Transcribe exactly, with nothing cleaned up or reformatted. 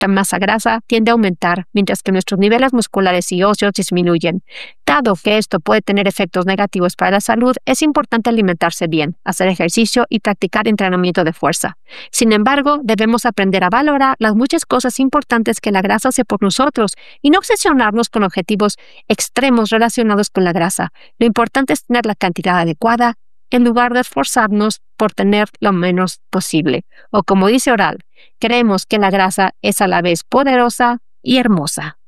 nuestra masa grasa tiende a aumentar, mientras que nuestros niveles musculares y óseos disminuyen. Dado que esto puede tener efectos negativos para la salud, es importante alimentarse bien, hacer ejercicio y practicar entrenamiento de fuerza. Sin embargo, debemos aprender a valorar las muchas cosas importantes que la grasa hace por nosotros y no obsesionarnos con objetivos extremos relacionados con la grasa. Lo importante es tener la cantidad adecuada en lugar de esforzarnos por tener lo menos posible. O como dice Oral, creemos que la grasa es a la vez poderosa y hermosa.